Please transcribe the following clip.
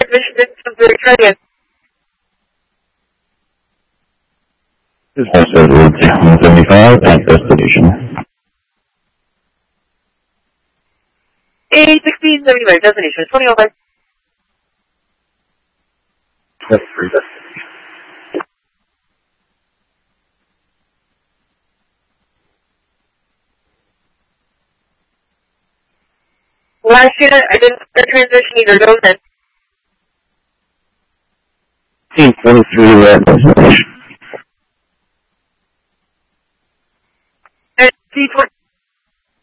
transmission systems are ready. This is Route 175 at destination. A1675, destination 20 over. That's 3 destination. Last unit, I didn't transition either, go ahead. 1823 at destination. At C20.